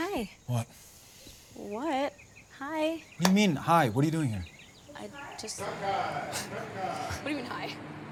Hi. What? What? Hi. What do you mean, hi? What are you doing here? I just. What do you mean, hi?